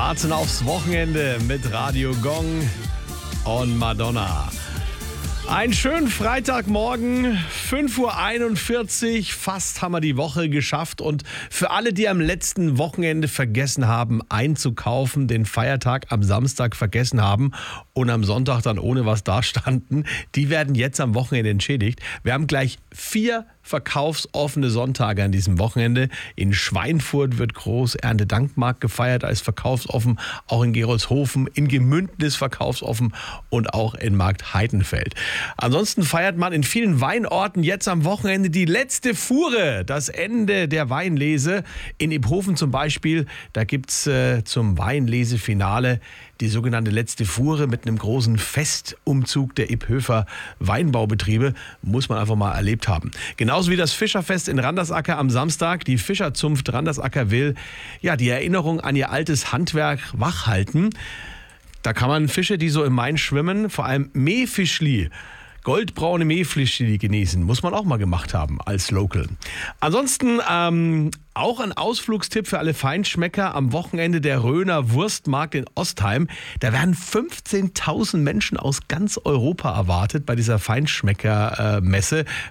Warten aufs Wochenende mit Radio Gong und Madonna. Einen schönen Freitagmorgen, 5:41 Uhr, fast haben wir die Woche geschafft. Und für alle, die am letzten Wochenende vergessen haben einzukaufen, den Feiertag am Samstag vergessen haben und am Sonntag dann ohne was dastanden, die werden jetzt am Wochenende entschädigt. Wir haben gleich 4 verkaufsoffene Sonntage an diesem Wochenende. In Schweinfurt wird groß Erntedankmarkt gefeiert als verkaufsoffen, auch in Gerolzhofen, in Gemünden ist verkaufsoffen und auch in Markt Heidenfeld. Ansonsten feiert man in vielen Weinorten jetzt am Wochenende die letzte Fuhre, das Ende der Weinlese. In Iphofen zum Beispiel, da gibt es zum Weinlesefinale die sogenannte letzte Fuhre mit einem großen Festumzug der Iphöfer Weinbaubetriebe. Muss man einfach mal erlebt haben. Genauso wie das Fischerfest in Randersacker am Samstag. Die Fischerzunft Randersacker will die Erinnerung an ihr altes Handwerk wachhalten. Da kann man Fische, die so im Main schwimmen, vor allem Meefischli, goldbraune Meefischli genießen. Muss man auch mal gemacht haben als Local. Ansonsten auch ein Ausflugstipp für alle Feinschmecker am Wochenende der Röner Wurstmarkt in Ostheim. Da werden 15.000 Menschen aus ganz Europa erwartet bei dieser Feinschmecker-Messe.